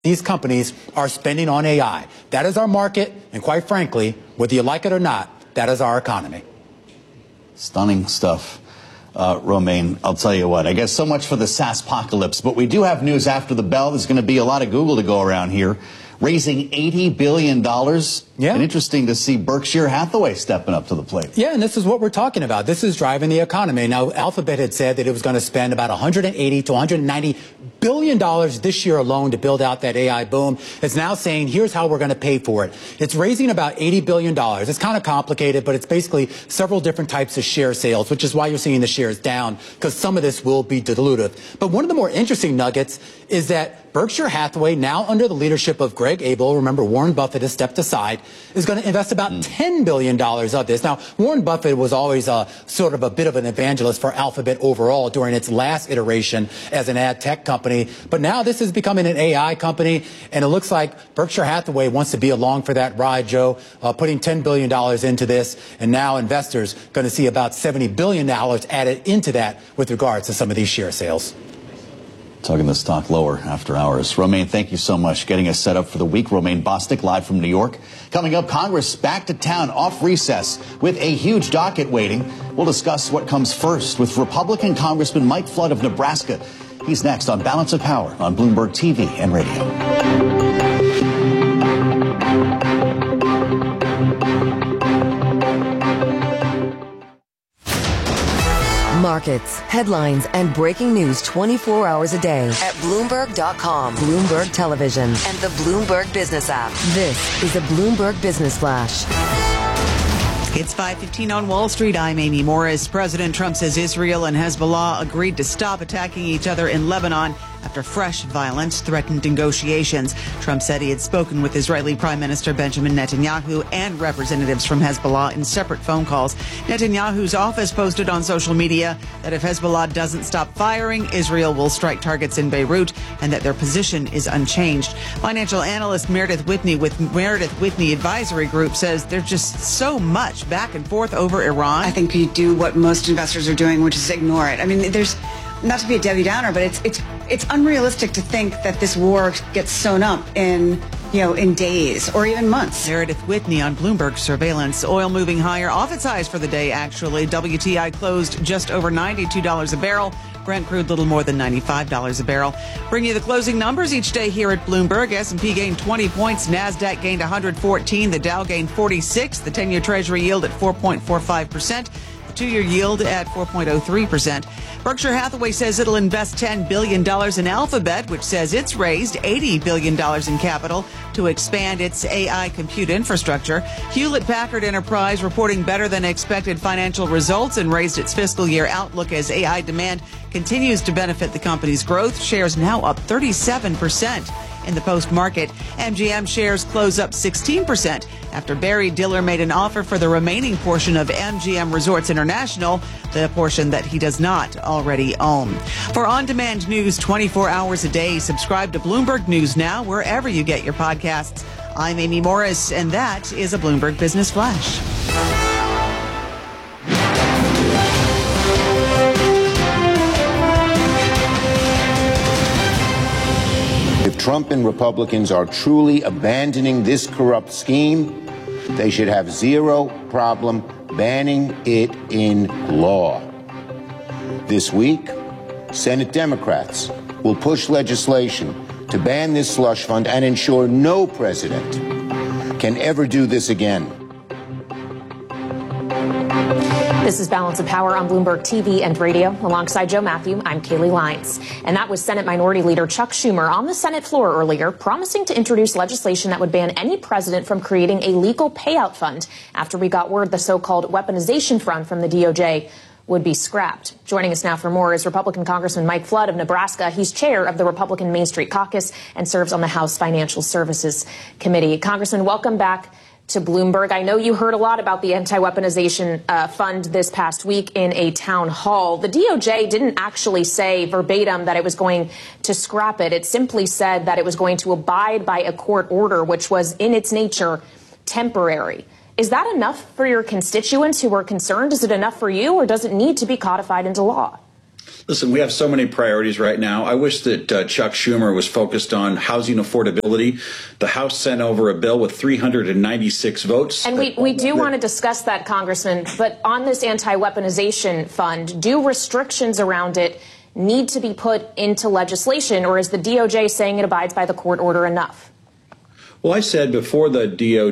these companies are spending on AI. That is our market, and quite frankly, whether you like it or not, that is our economy. Stunning stuff. Romaine, I'll tell you what, I guess so much for the SaaSpocalypse, but we do have news after the bell. There's going to be a lot of Google to go around here, raising $80 billion. Yeah. And interesting to see Berkshire Hathaway stepping up to the plate. Yeah, and this is what we're talking about. This is driving the economy. Now, Alphabet had said that it was going to spend about $180 to $190 billion this year alone to build out that AI boom. It's now saying, here's how we're going to pay for it. It's raising about $80 billion. It's kind of complicated, but it's basically several different types of share sales, which is why you're seeing the shares down, because some of this will be dilutive. But one of the more interesting nuggets is that Berkshire Hathaway, now under the leadership of Greg Abel, remember Warren Buffett has stepped aside, is going to invest about $10 billion of this. Now, Warren Buffett was always sort of a bit of an evangelist for Alphabet overall during its last iteration as an ad tech company. But now this is becoming an AI company, and it looks like Berkshire Hathaway wants to be along for that ride, Joe, putting $10 billion into this. And now investors going to see about $70 billion added into that with regards to some of these share sales. Talking the stock lower after hours. Romaine, thank you so much. Getting us set up for the week. Romaine Bostick live from New York. Coming up, Congress back to town off recess with a huge docket waiting. We'll discuss what comes first with Republican Congressman Mike Flood of Nebraska. He's next on Balance of Power on Bloomberg TV and radio. Markets, headlines, and breaking news 24 hours a day at Bloomberg.com, Bloomberg Television, and the Bloomberg Business app. This is a Bloomberg Business Flash. It's 5:15 on Wall Street. I'm Amy Morris. President Trump says Israel and Hezbollah agreed to stop attacking each other in Lebanon after fresh violence threatened negotiations. Trump said he had spoken with Israeli Prime Minister Benjamin Netanyahu and representatives from Hezbollah in separate phone calls. Netanyahu's office posted on social media that if Hezbollah doesn't stop firing, Israel will strike targets in Beirut, and that their position is unchanged. Financial analyst Meredith Whitney with Meredith Whitney Advisory Group says there's just so much back and forth over Iran. I think you do what most investors are doing, which is ignore it. I mean, there's not to be a Debbie Downer, but it's unrealistic to think that this war gets sewn up in days or even months. Meredith Whitney on Bloomberg Surveillance. Oil moving higher off its highs for the day, actually. WTI closed just over $92 a barrel. Brent crude little more than $95 a barrel. Bring you the closing numbers each day here at Bloomberg. S&P gained 20 points. NASDAQ gained 114. The Dow gained 46. The 10-year Treasury yield at 4.45%. The 2-year yield at 4.03%. Berkshire Hathaway says it'll invest $10 billion in Alphabet, which says it's raised $80 billion in capital to expand its AI compute infrastructure. Hewlett-Packard Enterprise reporting better than expected financial results and raised its fiscal year outlook as AI demand continues to benefit the company's growth. Shares now up 37%. In the post-market, MGM shares close up 16% after Barry Diller made an offer for the remaining portion of MGM Resorts International, the portion that he does not already own. For on-demand news 24 hours a day, subscribe to Bloomberg News Now wherever you get your podcasts. I'm Amy Morris, and that is a Bloomberg Business Flash. If Trump and Republicans are truly abandoning this corrupt scheme, they should have zero problem banning it in law. This week, Senate Democrats will push legislation to ban this slush fund and ensure no president can ever do this again. This is Balance of Power on Bloomberg TV and radio. Alongside Joe Matthew, I'm Kaylee Lyons. And that was Senate Minority Leader Chuck Schumer on the Senate floor earlier, promising to introduce legislation that would ban any president from creating a legal payout fund after we got word the so-called weaponization fund from the DOJ would be scrapped. Joining us now for more is Republican Congressman Mike Flood of Nebraska. He's chair of the Republican Main Street Caucus and serves on the House Financial Services Committee. Congressman, welcome back to Bloomberg. I know you heard a lot about the anti-weaponization fund this past week in a town hall. The DOJ didn't actually say verbatim that it was going to scrap it. It simply said that it was going to abide by a court order, which was in its nature temporary. Is that enough for your constituents who are concerned? Is it enough for you, or does it need to be codified into law? Listen, we have so many priorities right now. I wish that Chuck Schumer was focused on housing affordability. The House sent over a bill with 396 votes. And we do want to discuss that, Congressman. But on this anti-weaponization fund, do restrictions around it need to be put into legislation, or is the DOJ saying it abides by the court order enough? Well, I said before the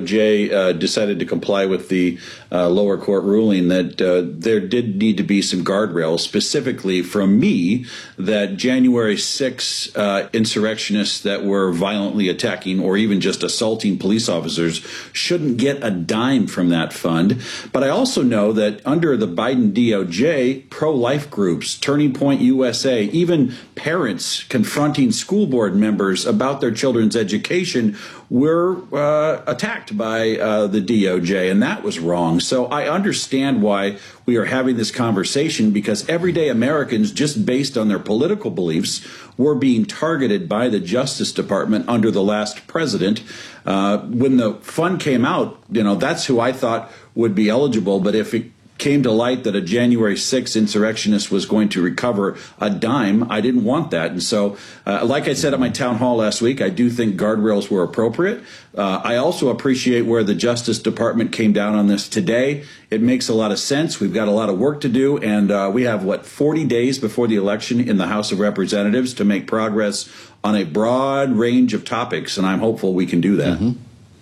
DOJ decided to comply with the lower court ruling that there did need to be some guardrails, specifically from me, that January 6 insurrectionists that were violently attacking or even just assaulting police officers shouldn't get a dime from that fund. But I also know that under the Biden DOJ, pro-life groups, Turning Point USA, even parents confronting school board members about their children's education were attacked by the DOJ, and that was wrong. So I understand why we are having this conversation, because everyday Americans, just based on their political beliefs, were being targeted by the Justice Department under the last president. When the fund came out, that's who I thought would be eligible. But if it came to light that a January 6th insurrectionist was going to recover a dime, I didn't want that. And so, like I said at my town hall last week, I do think guardrails were appropriate. I also appreciate where the Justice Department came down on this today. It makes a lot of sense. We've got a lot of work to do, and we have, 40 days before the election in the House of Representatives to make progress on a broad range of topics, and I'm hopeful we can do that. Mm-hmm.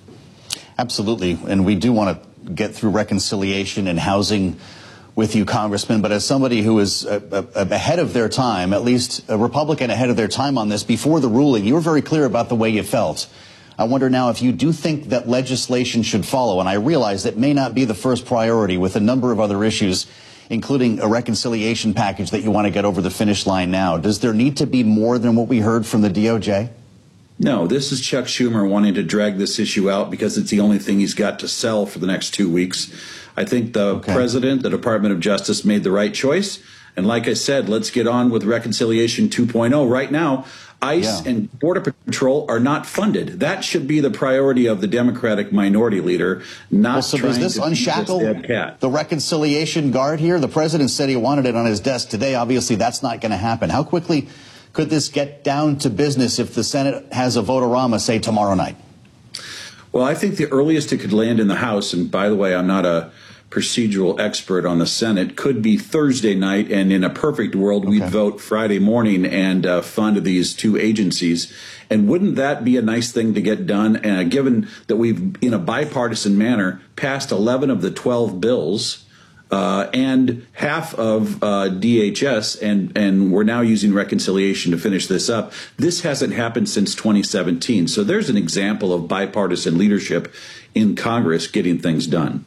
Absolutely, and we do want to get through reconciliation and housing with you, Congressman, but as somebody who is ahead of their time, at least a Republican ahead of their time on this, before the ruling, you were very clear about the way you felt. I wonder now if you do think that legislation should follow, and I realize that may not be the first priority with a number of other issues, including a reconciliation package that you want to get over the finish line now. Does there need to be more than what we heard from the DOJ? No, this is Chuck Schumer wanting to drag this issue out because it's the only thing he's got to sell for the next 2 weeks. I think the president, the Department of Justice, made the right choice. And like I said, let's get on with Reconciliation 2.0. Right now, ICE and Border Patrol are not funded. That should be the priority of the Democratic minority leader, not so does this unshackle the reconciliation guard here? The president said he wanted it on his desk today. Obviously, that's not going to happen. How quickly could this get down to business if the Senate has a vote-a-rama, say, tomorrow night? Well, I think the earliest it could land in the House, and by the way, I'm not a procedural expert on the Senate, could be Thursday night, and in a perfect world, we'd vote Friday morning and fund these two agencies. And wouldn't that be a nice thing to get done, given that we've, in a bipartisan manner, passed 11 of the 12 bills, and half of DHS, and we're now using reconciliation to finish this up. This hasn't happened since 2017. So there's an example of bipartisan leadership in Congress getting things done.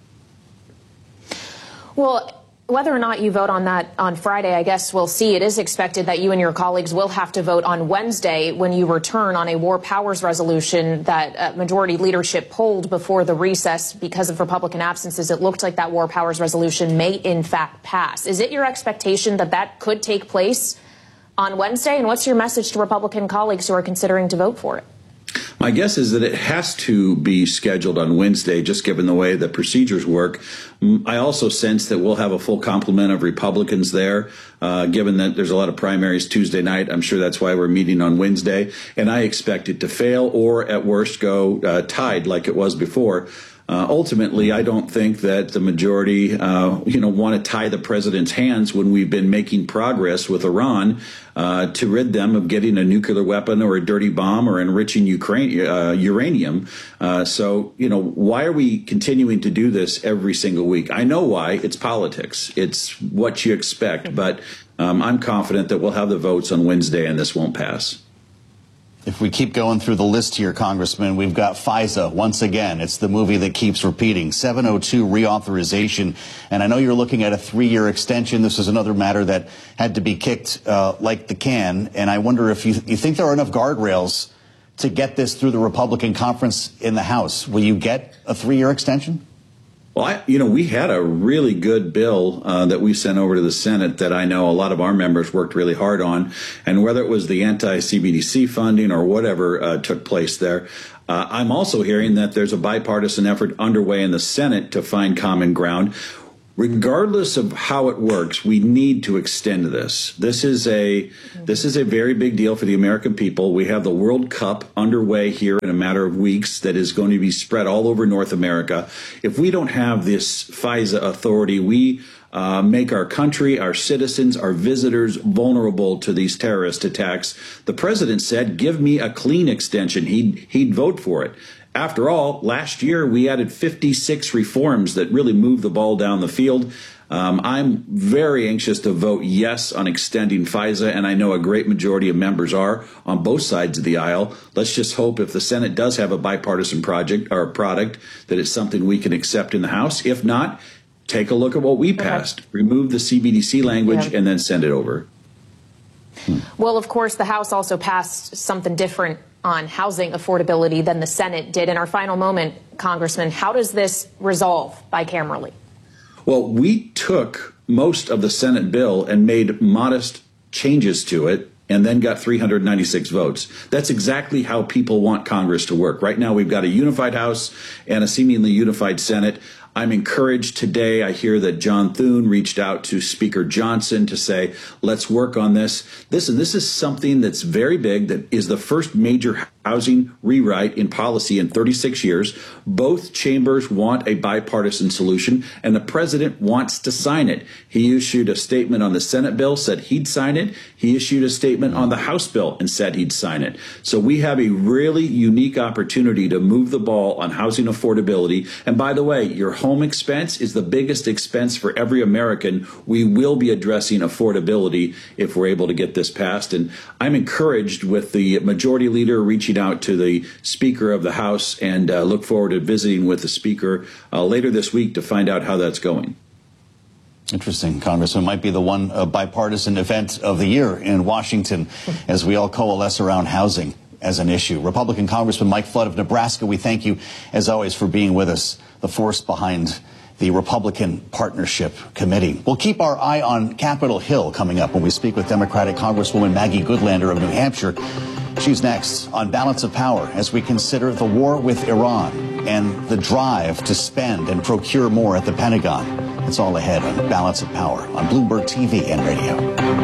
Well, whether or not you vote on that on Friday, I guess we'll see. It is expected that you and your colleagues will have to vote on Wednesday when you return on a war powers resolution that majority leadership pulled before the recess because of Republican absences. It looked like that war powers resolution may in fact pass. Is it your expectation that that could take place on Wednesday? And what's your message to Republican colleagues who are considering to vote for it? My guess is that it has to be scheduled on Wednesday, just given the way the procedures work. I also sense that we'll have a full complement of Republicans there, given that there's a lot of primaries Tuesday night. I'm sure that's why we're meeting on Wednesday. And I expect it to fail or, at worst, go tied like it was before. Ultimately, I don't think that the majority, want to tie the president's hands when we've been making progress with Iran to rid them of getting a nuclear weapon or a dirty bomb or enriching uranium. So, why are we continuing to do this every single week? I know why. It's politics. It's what you expect. But I'm confident that we'll have the votes on Wednesday and this won't pass. If we keep going through the list here, Congressman, we've got FISA once again. It's the movie that keeps repeating. 702 reauthorization. And I know you're looking at a 3-year extension. This is another matter that had to be kicked like the can. And I wonder if you think there are enough guardrails to get this through the Republican conference in the House. Will you get a 3-year extension? Well, we had a really good bill that we sent over to the Senate that I know a lot of our members worked really hard on. And whether it was the anti-CBDC funding or whatever took place there, I'm also hearing that there's a bipartisan effort underway in the Senate to find common ground. regardless of how it works, we need to extend this. This is a very big deal for the American people. We have the World Cup underway here in a matter of weeks that is going to be spread all over North America. If we don't have this FISA authority, we make our country, our citizens, our visitors vulnerable to these terrorist attacks. The president said, give me a clean extension. He'd vote for it. After all, last year we added 56 reforms that really moved the ball down the field. I'm very anxious to vote yes on extending FISA, and I know a great majority of members are on both sides of the aisle. Let's just hope if the Senate does have a bipartisan product that it's something we can accept in the House. If not, take a look at what we passed. Remove the CBDC language and then send it over. Well, of course, the House also passed something different on housing affordability than the Senate did. In our final moment, Congressman, how does this resolve bicamerally? Well, we took most of the Senate bill and made modest changes to it and then got 396 votes. That's exactly how people want Congress to work. Right now, we've got a unified House and a seemingly unified Senate. I'm encouraged today. I hear that John Thune reached out to Speaker Johnson to say, let's work on this. This is something that's very big, that is the first major housing rewrite in policy in 36 years. Both chambers want a bipartisan solution, and the president wants to sign it. He issued a statement on the Senate bill, said he'd sign it. He issued a statement on the House bill and said he'd sign it. So we have a really unique opportunity to move the ball on housing affordability. And by the way, your home expense is the biggest expense for every American. We will be addressing affordability if we're able to get this passed. And I'm encouraged with the majority leader reaching out to the Speaker of the House, and look forward to visiting with the Speaker later this week to find out how that's going. Interesting, Congressman. Might be the one bipartisan event of the year in Washington as we all coalesce around housing as an issue. Republican Congressman Mike Flood of Nebraska, we thank you, as always, for being with us, the force behind the Republican Partnership Committee. We'll keep our eye on Capitol Hill coming up when we speak with Democratic Congresswoman Maggie Goodlander of New Hampshire. She's next on Balance of Power as we consider the war with Iran and the drive to spend and procure more at the Pentagon. It's all ahead on Balance of Power on Bloomberg TV and radio.